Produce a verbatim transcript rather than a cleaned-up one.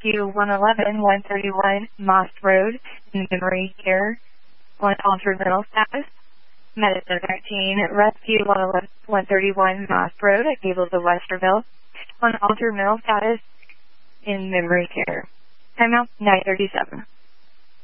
Rescue one eleven one thirty-one Moss Road in memory care. On altered mental status. Medicine thirteen, Rescue one eleven one thirty-one Moss Road at Gables of Westerville. On altered mental status in memory care. Timeout nine thirty-seven.